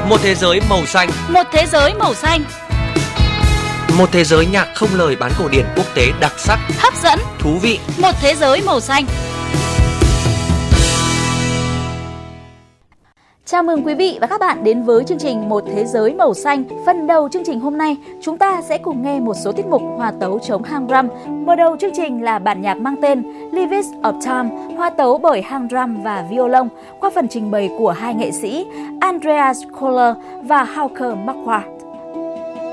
Một thế giới màu xanh. Một thế giới màu xanh. Một thế giới nhạc không lời bán cổ điển quốc tế đặc sắc, hấp dẫn, thú vị. Một thế giới màu xanh. Chào mừng quý vị và các bạn đến với chương trình Một thế giới màu xanh. Phần đầu chương trình hôm nay, chúng ta sẽ cùng nghe một số tiết mục hòa tấu chống hang drum. Mở đầu chương trình là bản nhạc mang tên Leaves of Time, hòa tấu bởi hang drum và violon qua phần trình bày của hai nghệ sĩ Andreas Kohler và Hauke Marquardt.